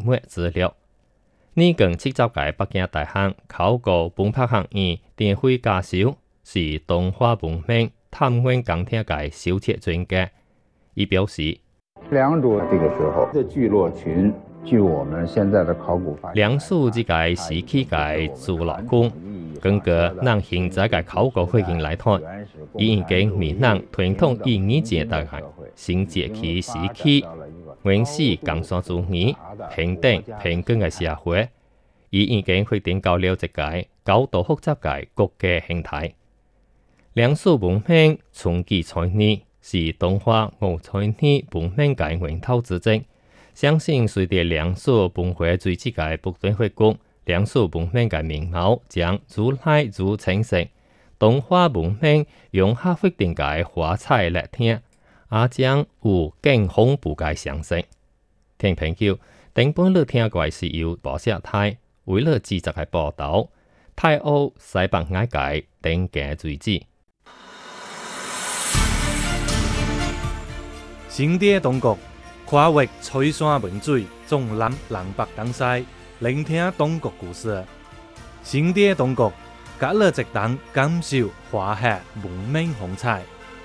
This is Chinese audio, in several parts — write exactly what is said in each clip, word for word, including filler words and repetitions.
末资料。呢更七十屆北京大学考古文化学院电费教授是东华文明探险工程界首席专家。伊表示， 良渚这个时候的聚落群，据我们现在的考古发现， 良渚这个时期嘅聚落群，根据咱现在嘅考古发现来看，伊已经未能传统以二节大概新石器时期。原始江山主义、平等、平均嘅社會，伊已經發展到了一個高度複雜嘅國家形態。良渚文明從幾千年是東華五千年文明嘅源頭之一。相信隨着良渚文化隨之嘅不斷發展，良渚文明嘅面貌將愈來愈清晰。東華文明融合發展嘅華彩熱聽。也將有更豐富嘅詳細。聽朋友，頂本你聽過是由報社台為了記者嘅報導，泰歐西北外界頂嘅追址。 新店當局跨越吹山文水，縱覽南北東西，聆聽當局故事。新店當局隔了一檔感受華夏文明風采。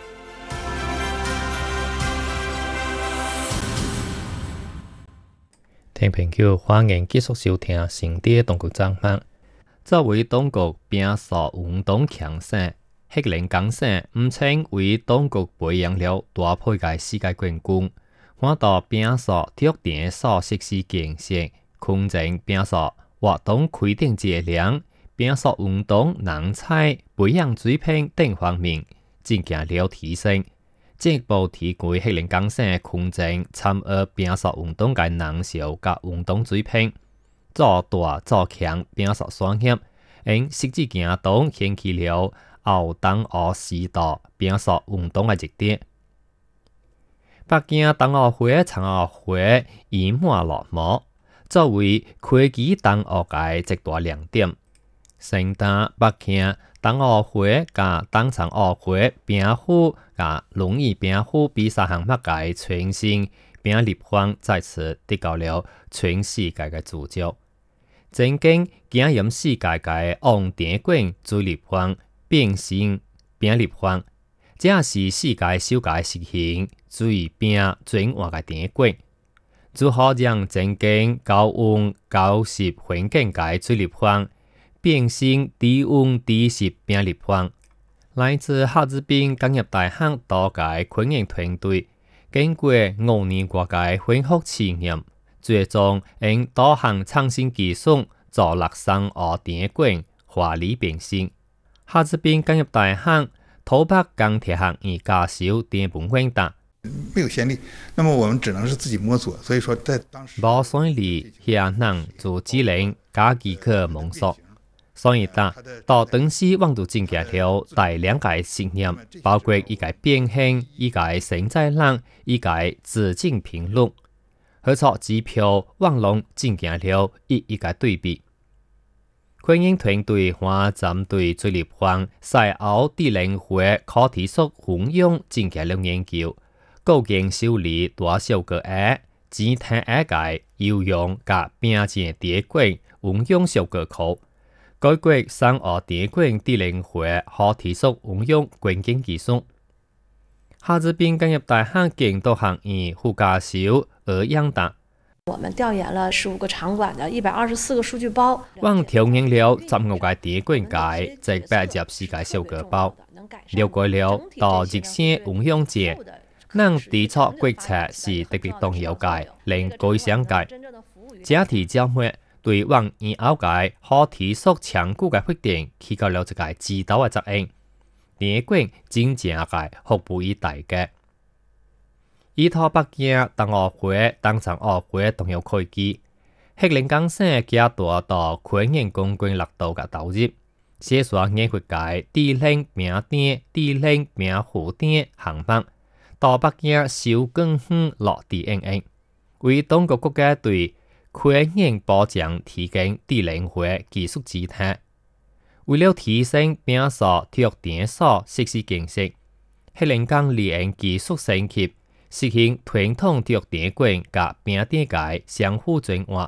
聽朋友，歡迎繼續收聽新店當局節目。作為當局並所運動強省，黑龍江省唔稱為當局培養了大批嘅世界冠軍，看到並所特定所實施建設，空前並所活動規定節量，並所運動人才培養水平等方面進行了提升。進一步提高黑龍江省空前參與並所運動嘅人數及運動水平，做大做強並所商業，因實際行動掀起了後東奧時代並所運動嘅熱點。北京冬奧會、殘奧會圓滿落幕，作為科技冬奧嘅一大亮點。盛大北京冬奧會甲冬殘奧會冰壺甲輪椅冰壺比賽項目嘅全新冰立方再次得到了全世界嘅注目。曾經經驗世界嘅王電滾主立方變身冰立方，這是世界首個實行水冰轉換嘅電滾，如何讓曾經高溫高濕環境嘅主立方變成低溫低濕冰立方。來自哈爾濱工業大學多個科研團隊，經過五年過嘅反覆試驗，最終用多項創新技術做六層奧電滾華麗變身。哈爾濱工業大學土北鋼鐵學院教授電文輝達。 沒有先例，那麼我們只能是自己摸索。所以說，在當時無先例，遐人就只能家己去摸索。所以達到當時往度進行了大量嘅實驗，包括一個變形、一個生產量、一個資金評論，合作指標網絡進行了一一個對比。科研團隊還針對水立方賽後智能化可提速運用進行了研究，構建修理大小個額、集體額嘅有用及並且電滾運用小個庫。改革三奧電滾智能化可提速運用關鍵技術。哈爾濱工業大學建築學院副教授歐陽達。 我們調研了十五個場館的一百二十四個數據包， 我調研了十五個電滾界即百入世界小個包，了解了到熱線運用者，能提出決策是特別重要嘅，令改善嘅。這題招募對往以後嘅可提速長久嘅發展起到了一個指導嘅作用，電滾真正嘅服務於大家。依托北京冬奧會、冬殘奧會同樣科技，黑龍江省加大到科研公共力度嘅投入，寫出研發嘅智能冰電、智能冰壺電項目，到北京首鋼園落地應用，為當個國家對科研保障提供智能化技術支撐。為了提升冰所特定所設施建設，黑龍江利用技術升級，實行傳統特定滾及冰電嘅相互轉換，